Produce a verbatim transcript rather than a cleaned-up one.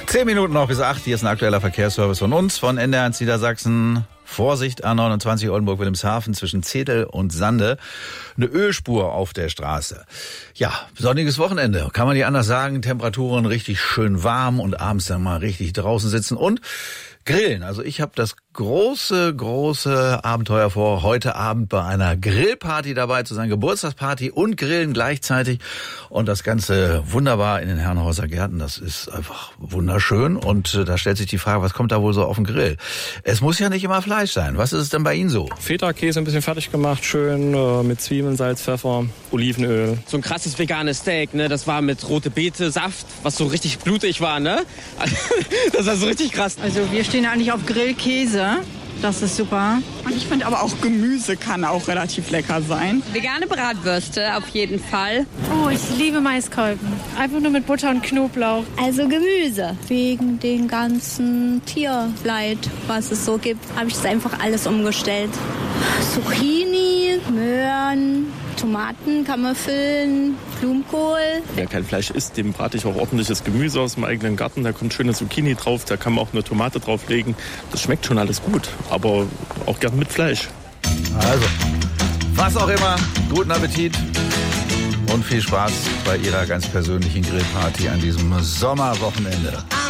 Zehn Minuten noch bis acht. Hier ist ein aktueller Verkehrsservice von uns, von N D R eins Niedersachsen. Vorsicht, A neunundzwanzig Oldenburg-Wilhelmshaven zwischen Zedel und Sande. Eine Ölspur auf der Straße. Ja, sonniges Wochenende. Kann man nicht anders sagen. Temperaturen richtig schön warm und abends dann mal richtig draußen sitzen und grillen. Also ich habe das große, große Abenteuer vor, heute Abend bei einer Grillparty dabei zu sein. Geburtstagsparty und Grillen gleichzeitig. Und das Ganze wunderbar in den Herrenhauser Gärten. Das ist einfach wunderschön. Und äh, da stellt sich die Frage, was kommt da wohl so auf den Grill? Es muss ja nicht immer Fleisch sein. Was ist es denn bei Ihnen so? Feta-Käse ein bisschen fertig gemacht, schön äh, mit Zwiebeln, Salz, Pfeffer, Olivenöl. So ein krasses veganes Steak, ne? Das war mit rote Beete, Saft, was so richtig blutig war, ne? Das war so richtig krass. Also wir stehen eigentlich auf Grillkäse. Das ist super. Und ich finde aber auch Gemüse kann auch relativ lecker sein. Vegane Bratwürste auf jeden Fall. Oh, ich liebe Maiskolben. Einfach nur mit Butter und Knoblauch. Also Gemüse. Wegen dem ganzen Tierleid, was es so gibt, habe ich es einfach alles umgestellt. Zucchini, Möhren, Tomaten kann man füllen, Blumenkohl. Wer kein Fleisch isst, dem brate ich auch ordentliches Gemüse aus dem eigenen Garten. Da kommt schöne Zucchini drauf, da kann man auch eine Tomate drauflegen. Das schmeckt schon alles gut, aber auch gern mit Fleisch. Also, was auch immer, guten Appetit und viel Spaß bei Ihrer ganz persönlichen Grillparty an diesem Sommerwochenende.